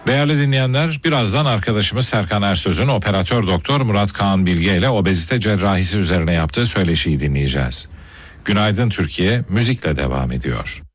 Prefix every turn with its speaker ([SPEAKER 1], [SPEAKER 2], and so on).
[SPEAKER 1] Değerli dinleyenler, birazdan arkadaşımız Serkan Ersöz'ün operatör doktor Murat Kaan Bilge ile obezite cerrahisi üzerine yaptığı söyleşiyi dinleyeceğiz. Günaydın Türkiye müzikle devam ediyor.